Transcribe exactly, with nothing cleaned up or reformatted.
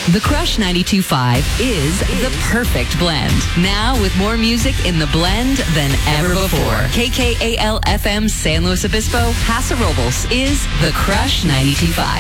The Crush ninety-two point five is the perfect blend. Now with more music in the blend than ever before. K K A L F M San Luis Obispo, Paso Robles is The Crush ninety-two point five.